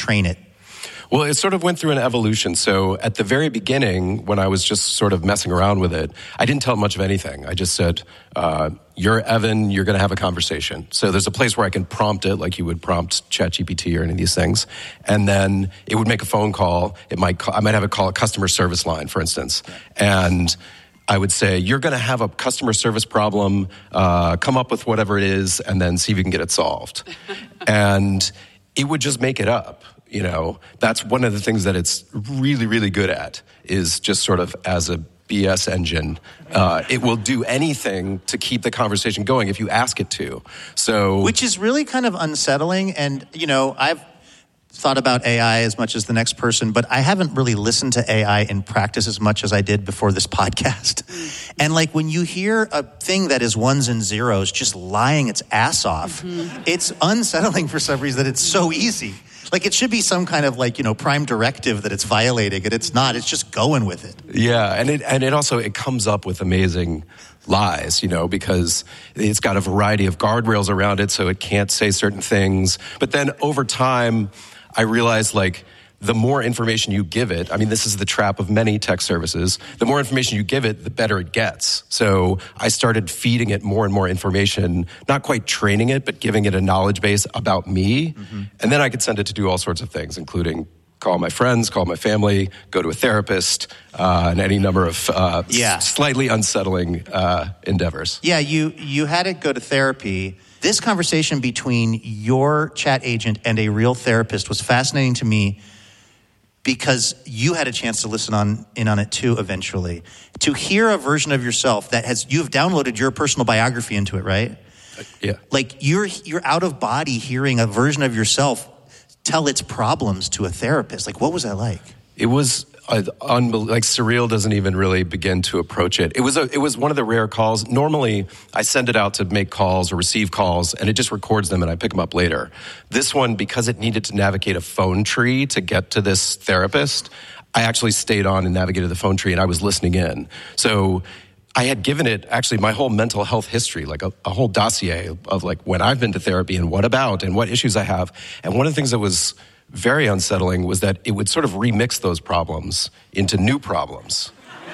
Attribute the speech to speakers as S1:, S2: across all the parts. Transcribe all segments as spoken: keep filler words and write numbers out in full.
S1: train it?
S2: Well, it sort of went through an evolution. So at the very beginning, when I was just sort of messing around with it, I didn't tell it much of anything. I just said, uh, you're Evan, you're going to have a conversation. So there's a place where I can prompt it like you would prompt ChatGPT or any of these things. And then it would make a phone call. It might call, I might have it call a customer service line, for instance. And I would say, you're going to have a customer service problem, uh, come up with whatever it is, and then see if you can get it solved. And it would just make it up. You know, that's one of the things that it's really, really good at, is just sort of as a B S engine. Uh, it will do anything to keep the conversation going if you ask it to. So,
S1: Which is really kind of unsettling. And, you know, I've thought about A I as much as the next person, but I haven't really listened to A I in practice as much as I did before this podcast. And like when you hear a thing that is ones and zeros just lying its ass off, mm-hmm. it's unsettling for some reason that it's so easy. Like it should be some kind of like, you know, prime directive that it's violating, and it's not. It's just going with it.
S2: Yeah, and it and it also, it comes up with amazing lies, you know, because it's got a variety of guardrails around it, so it can't say certain things. But then over time, I realized, like, the more information you give it, I mean, this is the trap of many tech services, the more information you give it, the better it gets. So I started feeding it more and more information, not quite training it, but giving it a knowledge base about me. Mm-hmm. And then I could send it to do all sorts of things, including call my friends, call my family, go to a therapist, uh, and any number of uh,
S1: yeah.
S2: s- slightly unsettling uh, endeavors.
S1: Yeah, you, you had it go to therapy. This conversation between your chat agent and a real therapist was fascinating to me, because you had a chance to listen on in on it too eventually. To hear a version of yourself that has, you've downloaded your personal biography into it, right?
S2: Yeah.
S1: Like you're you're out of body hearing a version of yourself tell its problems to a therapist. Like, what was that like?
S2: It was uh, unbel- like surreal. Doesn't even really begin to approach it. It was a, it was one of the rare calls. Normally, I send it out to make calls or receive calls, and it just records them, and I pick them up later. This one, because it needed to navigate a phone tree to get to this therapist, I actually stayed on and navigated the phone tree, and I was listening in. So I had given it actually my whole mental health history, like a, a whole dossier of, of like when I've been to therapy and what about and what issues I have. And one of the things that was very unsettling was that it would sort of remix those problems into new problems.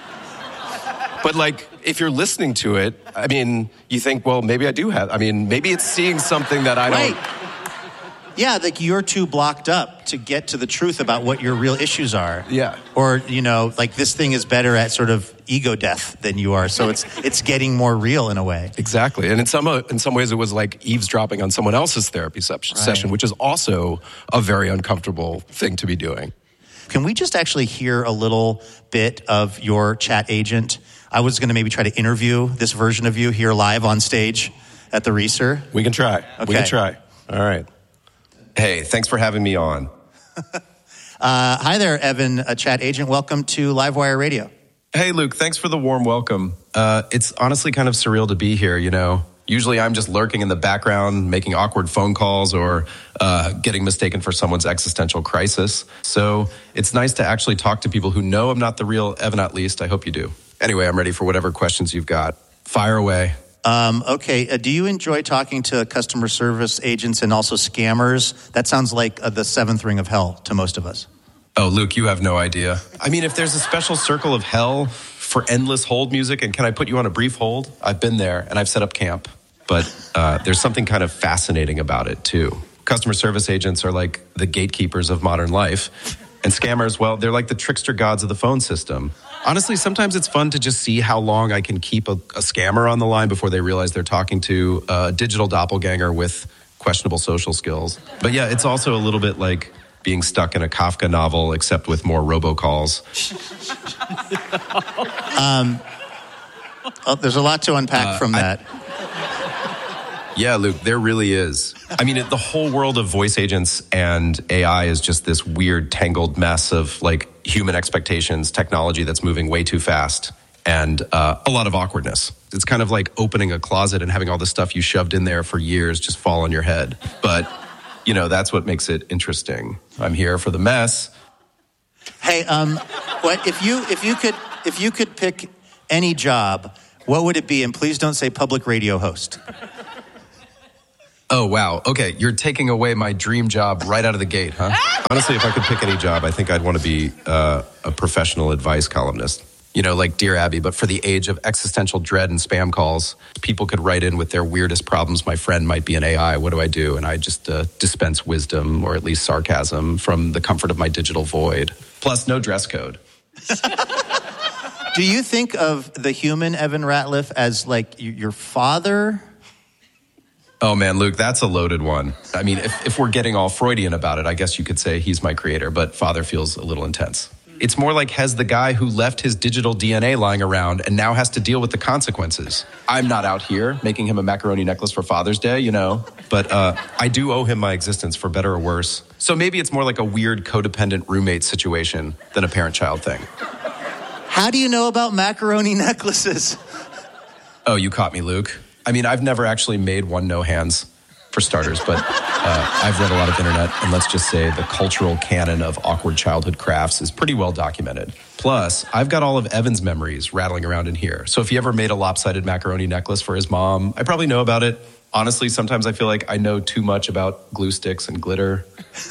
S2: But like, if you're listening to it, I mean, you think, well, maybe I do have, I mean, maybe it's seeing something that I
S1: right.
S2: don't.
S1: Yeah, like you're too blocked up to get to the truth about what your real issues are.
S2: Yeah.
S1: Or, you know, like this thing is better at sort of ego death than you are. So it's it's getting more real in a way.
S2: Exactly. And in some in some ways it was like eavesdropping on someone else's therapy se- right. session, which is also a very uncomfortable thing to be doing.
S1: Can we just actually hear a little bit of your chat agent? I was going to maybe try to interview this version of you here live on stage at the Reeser.
S2: We can try.
S1: Okay.
S2: We can try. All right. Hey, thanks for having me on.
S1: uh, hi there, Evan, a chat agent. Welcome to Livewire Radio.
S2: Hey, Luke, thanks for the warm welcome. Uh, it's honestly kind of surreal to be here, you know. Usually I'm just lurking in the background, making awkward phone calls or uh, getting mistaken for someone's existential crisis. So it's nice to actually talk to people who know I'm not the real Evan, at least. I hope you do. Anyway, I'm ready for whatever questions you've got. Fire away.
S1: Um, okay, uh, do you enjoy talking to customer service agents and also scammers? That sounds like uh, the seventh ring of hell to most of us.
S2: Oh, Luke, you have no idea. I mean, if there's a special circle of hell for endless hold music, and can I put you on a brief hold? I've been there, and I've set up camp. But uh, there's something kind of fascinating about it, too. Customer service agents are like the gatekeepers of modern life. And scammers, well, they're like the trickster gods of the phone system. Honestly, sometimes it's fun to just see how long I can keep a, a scammer on the line before they realize they're talking to a digital doppelganger with questionable social skills. But yeah, it's also a little bit like being stuck in a Kafka novel, except with more robocalls.
S1: um, oh, there's a lot to unpack uh, from that.
S2: I, Yeah, Luke, there really is. I mean, it, the whole world of voice agents and A I is just this weird, tangled mess of like human expectations, technology that's moving way too fast, and uh, a lot of awkwardness. It's kind of like opening a closet and having all the stuff you shoved in there for years just fall on your head. But, you know, that's what makes it interesting. I'm here for the mess.
S1: Hey, um, what if you if you could if you could pick any job, what would it be? And please don't say public radio host.
S2: Oh, wow. Okay, you're taking away my dream job right out of the gate, huh?
S3: Honestly, if I could pick any job, I think I'd want to be uh, a professional advice columnist.
S2: You know, like Dear Abby, but for the age of existential dread and spam calls, people could write in with their weirdest problems. My friend might be an A I. What do I do? And I just uh, dispense wisdom, or at least sarcasm, from the comfort of my digital void. Plus, no dress code.
S1: Do you think of the human Evan Ratliff as like y- your father?
S2: Oh, man, Luke, that's a loaded one. I mean, if, if we're getting all Freudian about it, I guess you could say he's my creator, but father feels a little intense. It's more like Hez the guy who left his digital D N A lying around and now has to deal with the consequences. I'm not out here making him a macaroni necklace for Father's Day, you know.
S3: But uh, I do owe him my existence, for better or worse.
S2: So maybe it's more like a weird codependent roommate situation than a parent-child thing.
S1: How do you know about macaroni necklaces?
S2: Oh, you caught me, Luke. I mean, I've never actually made one, no hands, for starters, but uh, I've read a lot of internet, and let's just say the cultural canon of awkward childhood crafts is pretty well documented. Plus, I've got all of Evan's memories rattling around in here. So if he ever made a lopsided macaroni necklace for his mom, I probably know about it. Honestly, sometimes I feel like I know too much about glue sticks and glitter.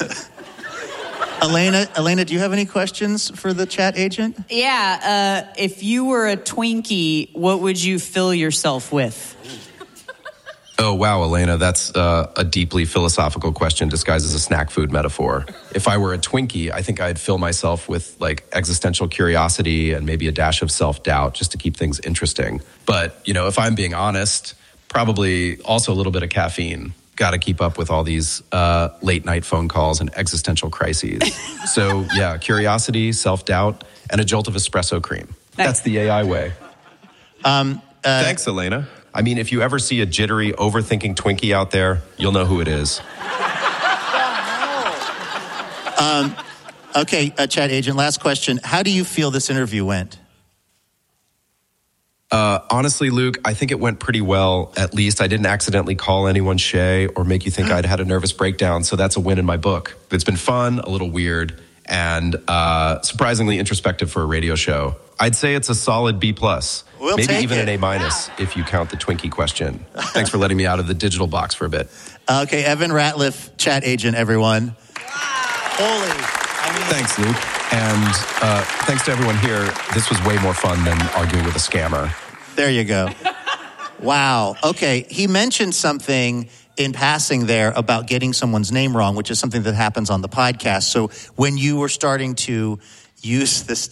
S1: Elena, Elena, do you have any questions for the chat agent?
S4: Yeah, uh, if you were a Twinkie, what would you fill yourself with?
S2: Oh, wow, Elena, that's uh, a deeply philosophical question disguised as a snack food metaphor. If I were a Twinkie, I think I'd fill myself with, like, existential curiosity and maybe a dash of self-doubt just to keep things interesting. But, you know, if I'm being honest, probably also a little bit of caffeine. Got to keep up with all these uh, late-night phone calls and existential crises. So, yeah, curiosity, self-doubt, and a jolt of espresso cream. That's the A I way.
S1: Um, uh,
S3: Thanks, Elena. I mean, if you ever see a jittery, overthinking Twinkie out there, you'll know who it is.
S1: um, okay, uh, chat agent, last question. How do you feel this interview went?
S2: Uh, honestly, Luke, I think it went pretty well. At least I didn't accidentally call anyone Shay or make you think I'd had a nervous breakdown. So that's a win in my book. It's been fun, a little weird, and uh, surprisingly introspective for a radio show. I'd say it's a solid B plus.
S1: We'll
S2: Maybe
S1: take
S2: even
S1: it.
S2: an A minus yeah. if you count the Twinkie question. Thanks for letting me out of the digital box for a bit.
S1: Okay, Evan Ratliff, chat agent, everyone. Wow. Holy. I mean,
S2: Thanks, Luke. And uh, thanks to everyone here. This was way more fun than arguing with a scammer.
S1: There you go. Wow. Okay, he mentioned something in passing there about getting someone's name wrong, which is something that happens on the podcast. So when you were starting to use this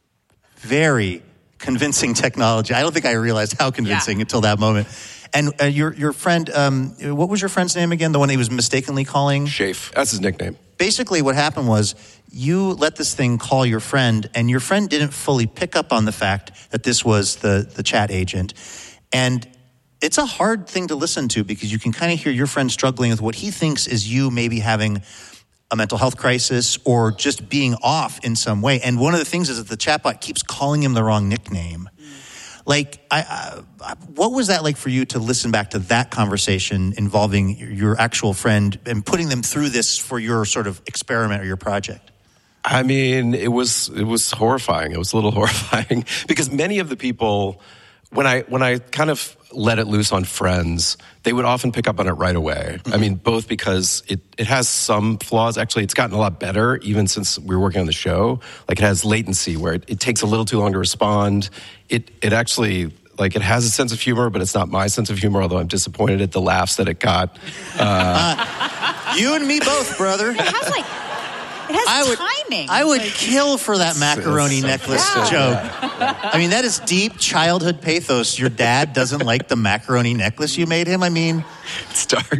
S1: very convincing technology, I don't think I realized how convincing yeah. until that moment. And uh, your your friend, um, what was your friend's name again? The one he was mistakenly calling?
S2: Shafe. That's his nickname.
S1: Basically what happened was you let this thing call your friend, and your friend didn't fully pick up on the fact that this was the, the chat agent. And it's a hard thing to listen to because you can kind of hear your friend struggling with what he thinks is you maybe having a mental health crisis or just being off in some way. And one of the things is that the chatbot keeps calling him the wrong nickname. Like, I, I, what was that like for you to listen back to that conversation involving your actual friend and putting them through this for your sort of experiment or your project?
S2: I mean, it was it was horrifying. It was a little horrifying because many of the people, when I when I kind of let it loose on friends, they would often pick up on it right away. Mm-hmm. I mean, both because it, it has some flaws. Actually, it's gotten a lot better even since we were working on the show. Like, it has latency where it, it takes a little too long to respond. It it actually, like, it has a sense of humor, but it's not my sense of humor, although I'm disappointed at the laughs that it got. Uh,
S1: uh, you and me both, brother.
S4: It has, like, it has
S1: I would,
S4: timing.
S1: I would
S4: like,
S1: kill for that macaroni so necklace yeah. joke. Yeah. I mean, that is deep childhood pathos. Your dad doesn't like the macaroni necklace you made him? I mean...
S2: It's dark.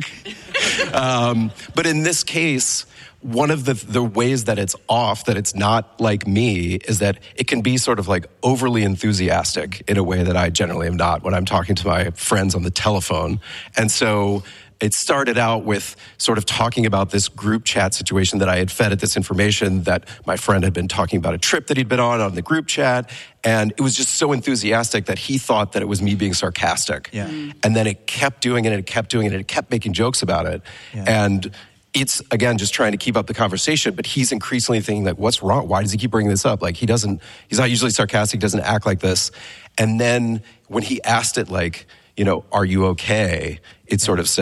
S2: um, but in this case, one of the, the ways that it's off, that it's not like me, is that it can be sort of like overly enthusiastic in a way that I generally am not when I'm talking to my friends on the telephone. And so... it started out with sort of talking about this group chat situation that I had fed it this information that my friend had been talking about a trip that he'd been on on the group chat. And it was just so enthusiastic that he thought that it was me being sarcastic.
S1: Yeah.
S2: And then it kept doing it and it kept doing it and it kept making jokes about it. Yeah. And it's, again, just trying to keep up the conversation, but he's increasingly thinking, like, what's wrong? Why does he keep bringing this up? Like, he doesn't, he's not usually sarcastic, doesn't act like this. And then when he asked it, like, you know, are you okay? It sort of said,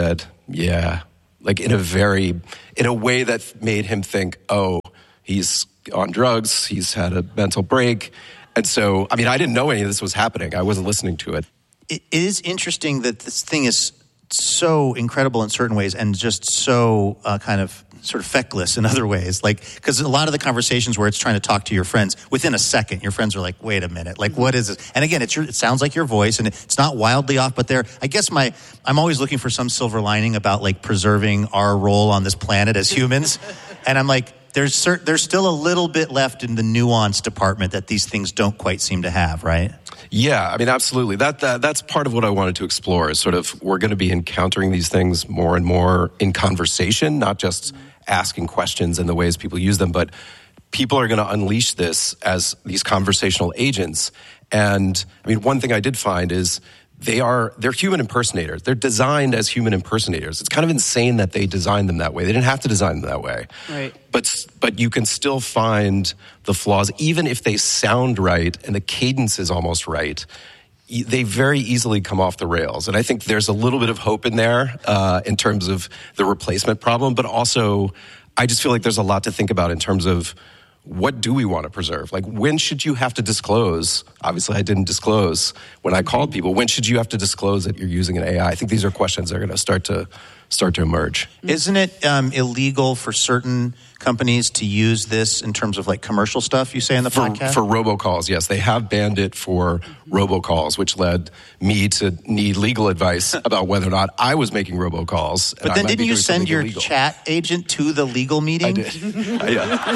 S2: Yeah. Like in a very, in a way that made him think, oh, he's on drugs, he's had a mental break. And so, I mean, I didn't know any of this was happening. I wasn't listening to it.
S1: It is interesting that this thing is so incredible in certain ways and just so uh, kind of sort of feckless in other ways. Like, because a lot of the conversations where it's trying to talk to your friends, within a second, your friends are like, wait a minute, like, what is this? And again, it's your, it sounds like your voice, and it's not wildly off, but there, I guess my, I'm always looking for some silver lining about, like, preserving our role on this planet as humans. And I'm like, there's cert, there's still a little bit left in the nuance department that these things don't quite seem to have, right?
S2: Yeah, I mean, absolutely. That, that that's part of what I wanted to explore is sort of we're going to be encountering these things more and more in conversation, not just asking questions and the ways people use them, but people are going to unleash this as these conversational agents. And I mean, one thing I did find is they are, they're human impersonators. They're designed as human impersonators. It's kind of insane that they designed them that way. They didn't have to design them that way.
S4: Right.
S2: But, but you can still find the flaws, even if they sound right and the cadence is almost right. They very easily come off the rails. And I think there's a little bit of hope in there uh, in terms of the replacement problem. But also, I just feel like there's a lot to think about in terms of what do we want to preserve? Like, when should you have to disclose? Obviously, I didn't disclose when I called people. When should you have to disclose that you're using an A I? I think these are questions that are going to start to start to emerge.
S1: Isn't it um, illegal for certain companies to use this in terms of like commercial stuff, you say in the
S2: for,
S1: podcast?
S2: For robocalls, yes. They have banned it for robocalls, which led me to need legal advice about whether or not I was making robocalls.
S1: But then didn't you send your illegal. chat agent to the legal meeting?
S2: I did. Yeah.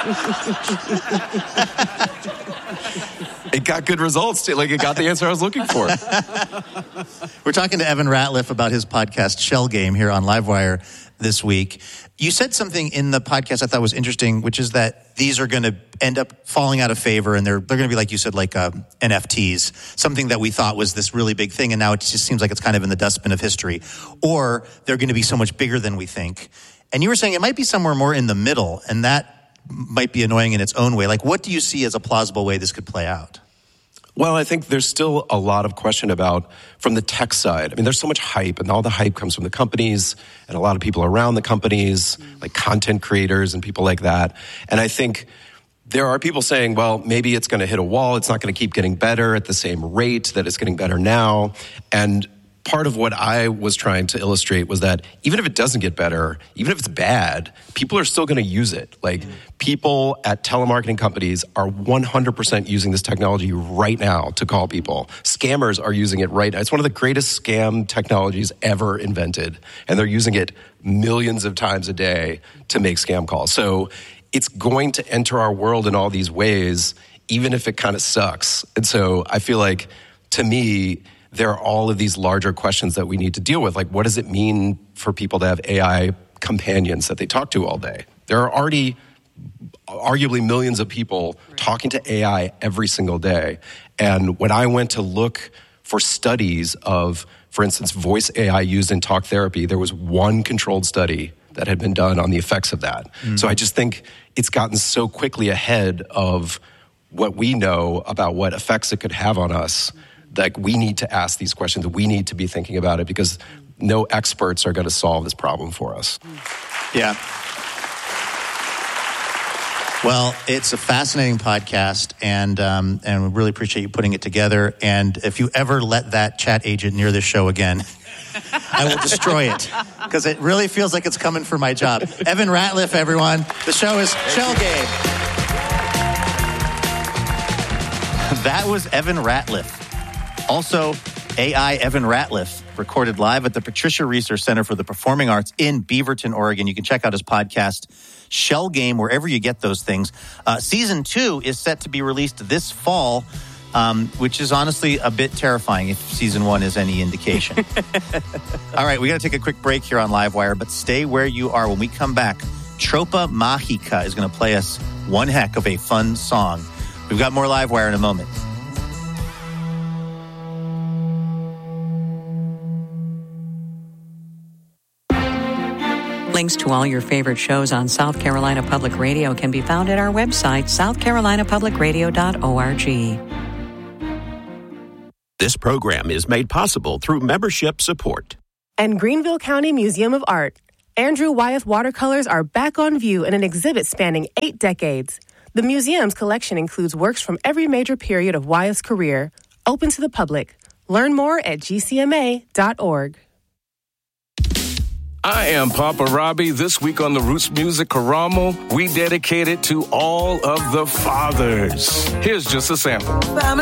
S2: It got good results, too. Like, it got the answer I was looking for.
S1: We're talking to Evan Ratliff about his podcast, Shell Game, here on Livewire this week. You said something in the podcast I thought was interesting, which is that these are going to end up falling out of favor, and they're they're going to be, like you said, like uh, N F Ts, something that we thought was this really big thing, and now it just seems like it's kind of in the dustbin of history. Or they're going to be so much bigger than we think. And you were saying it might be somewhere more in the middle, and that might be annoying in its own way. Like, what do you see as a plausible way this could play out?
S2: Well, I think there's still a lot of question about from the tech side. I mean, there's so much hype, and all the hype comes from the companies and a lot of people around the companies, like content creators and people like that. And I think there are people saying, well, maybe it's going to hit a wall. It's not going to keep getting better at the same rate that it's getting better now. And part of what I was trying to illustrate was that even if it doesn't get better, even if it's bad, people are still going to use it. Like, people at telemarketing companies are one hundred percent using this technology right now to call people. Scammers are using it right now. It's one of the greatest scam technologies ever invented, and they're using it millions of times a day to make scam calls. So it's going to enter our world in all these ways, even if it kind of sucks. And so I feel like, to me, there are all of these larger questions that we need to deal with. Like, what does it mean for people to have A I companions that they talk to all day? There are already arguably millions of people talking to A I every single day. And when I went to look for studies of, for instance, voice A I used in talk therapy, there was one controlled study that had been done on the effects of that. Mm-hmm. So I just think it's gotten so quickly ahead of what we know about what effects it could have on us. Like, we need to ask these questions. We need to be thinking about it because no experts are going to solve this problem for us.
S1: Yeah. Well, it's a fascinating podcast, and um, and we really appreciate you putting it together. And if you ever let that chat agent near this show again, I will destroy it, because it really feels like it's coming for my job. Evan Ratliff, everyone. The show is Shell Game. That was Evan Ratliff. Also, A I Evan Ratliff, recorded live at the Patricia Research Center for the Performing Arts in Beaverton, Oregon. You can check out his podcast, Shell Game, wherever you get those things. Uh, season two is set to be released this fall, um, which is honestly a bit terrifying if season one is any indication. All right, we got to take a quick break here on Livewire, but stay where you are. When we come back, Tropa Mágica is going to play us one heck of a fun song. We've got more Livewire in a moment.
S5: Links to all your favorite shows on South Carolina Public Radio can be found at our website, south carolina public radio dot org.
S6: This program is made possible through membership support. And Greenville County Museum of Art. Andrew Wyeth watercolors are back on view in an exhibit spanning eight decades. The museum's collection includes works from every major period of Wyeth's career, open to the public. Learn more at G C M A dot org.
S7: I am Papa Robbie. This week on the Roots Music Karamo, we dedicate it to all of the fathers. Here's just a sample.